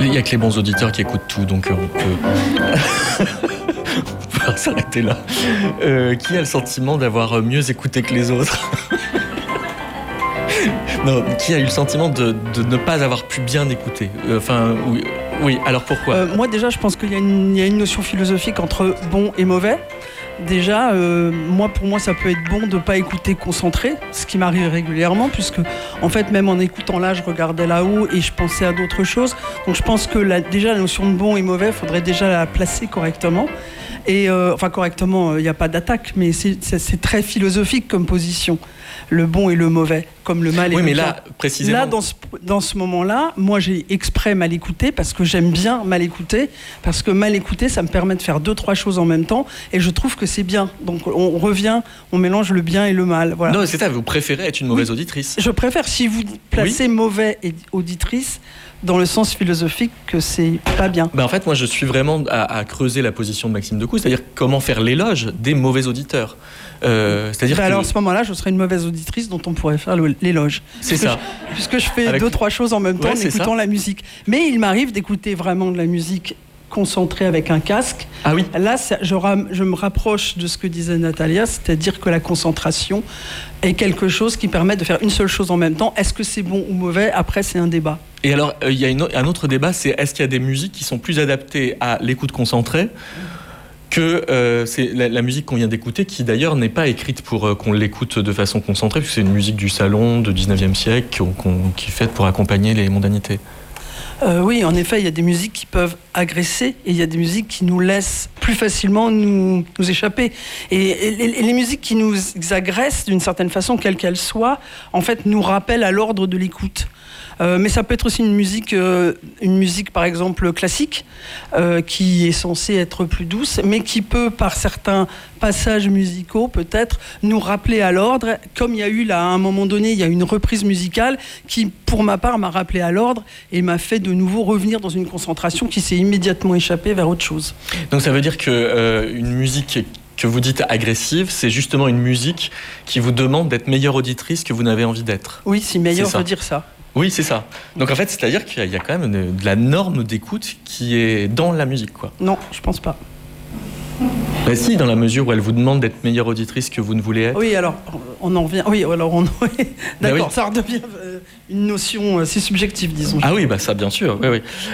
il y a que les bons auditeurs qui écoutent tout, donc on peut... on va s'arrêter là. Qui a le sentiment d'avoir mieux écouté que les autres? Non, qui a eu le sentiment de ne pas avoir pu bien écouter? Oui, alors pourquoi? Moi déjà, je pense qu'il y a une notion philosophique entre bon et mauvais. Déjà, pour moi, ça peut être bon de ne pas écouter concentré, ce qui m'arrive régulièrement, puisque, en fait, même en écoutant là, je regardais là-haut et je pensais à d'autres choses. Donc, je pense que déjà, la notion de bon et mauvais, il faudrait déjà la placer correctement. Et, correctement, il n'y a pas d'attaque, mais c'est très philosophique comme position. Le bon et le mauvais, comme le mal et le bien. Oui, mais là, précisément... Là, dans ce moment-là, moi, j'ai exprès mal écouté parce que j'aime bien mal écouter, parce que mal écouter, ça me permet de faire 2-3 choses en même temps, et je trouve que c'est bien. Donc, on mélange le bien et le mal. Voilà. Non, c'est ça, vous préférez être une mauvaise auditrice. Je préfère, si vous placez mauvais et auditrice, dans le sens philosophique que c'est pas bien. En fait, moi, je suis vraiment à creuser la position de Maxime Decoux, c'est-à-dire comment faire l'éloge des mauvais auditeurs. Alors, à ce moment-là, je serais une mauvaise auditrice dont on pourrait faire l'éloge. C'est ça. Puisque je fais 2-3 choses en même temps en écoutant la musique. Mais il m'arrive d'écouter vraiment de la musique concentrée avec un casque. Ah oui. Là, je me rapproche de ce que disait Natalia, c'est-à-dire que la concentration est quelque chose qui permet de faire une seule chose en même temps. Est-ce que c'est bon ou mauvais? Après, c'est un débat. Et alors, il y a un autre débat, c'est est-ce qu'il y a des musiques qui sont plus adaptées à l'écoute concentrée que c'est la musique qu'on vient d'écouter, qui d'ailleurs n'est pas écrite pour qu'on l'écoute de façon concentrée, puisque c'est une musique du salon du 19e siècle qui est faite pour accompagner les mondanités. Oui, en effet, il y a des musiques qui peuvent agresser et il y a des musiques qui nous laissent plus facilement nous échapper. Et les musiques qui nous agressent, d'une certaine façon, quelle qu'elle soit, en fait, nous rappellent à l'ordre de l'écoute. Mais ça peut être aussi une musique par exemple classique, qui est censée être plus douce, mais qui peut, par certains passages musicaux, peut-être, nous rappeler à l'ordre. Comme il y a eu là, à un moment donné, il y a une reprise musicale qui, pour ma part, m'a rappelé à l'ordre et m'a fait de nouveau revenir dans une concentration qui s'est immédiatement échappée vers autre chose. Donc ça veut dire que une musique que vous dites agressive, c'est justement une musique qui vous demande d'être meilleure auditrice que vous n'avez envie d'être. Oui, si meilleur veut dire ça. Oui, c'est ça. Donc en fait, c'est-à-dire qu'il y a quand même de la norme d'écoute qui est dans la musique, quoi. Non, je pense pas. Ben si, dans la mesure où elle vous demande d'être meilleure auditrice que vous ne voulez être. Oui, alors on en revient. Oui, alors d'accord, oui. Ça redevient une notion, c'est subjectif, disons. Ah oui, ça bien sûr. Oui, oui.